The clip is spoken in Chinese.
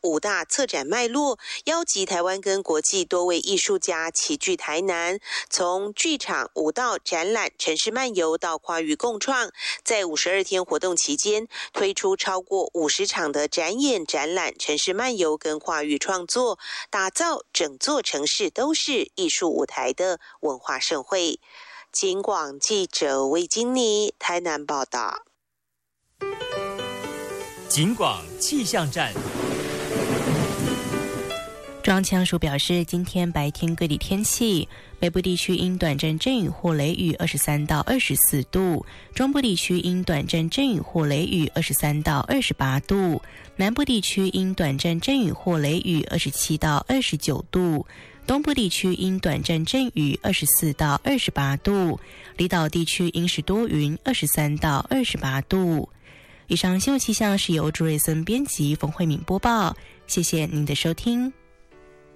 5大策展脉络，邀集台湾跟国际多位艺术家齐聚台南，从剧场、舞蹈、展览、城市漫游到跨域共创，在52天活动期间，推出超过50场的展演、展览、城市漫游跟跨域创作，打造整座城市都是艺术舞台的文化盛会。警广记者魏金妮台南报道。 警广气象站。 中央气象署表示，今天白天各地天气，北部地区因短暂阵雨或雷雨23到24度，中部地区因短暂阵雨或雷雨23到28度，南部地区因短暂阵雨或雷雨27到29度，东部地区因短暂阵雨24到28度，离岛地区因是多云23到28度。以上新闻气象是由朱瑞森编辑，冯慧敏播报，谢谢您的收听。